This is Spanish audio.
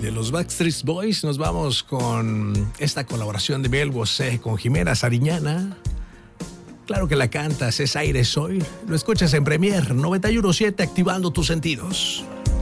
De los Backstreet Boys nos vamos con esta colaboración de Miguel Bosé con Jimena Sariñana. Claro que la cantas, es Aire Soy. Lo escuchas en Premier 91.7, activando tus sentidos.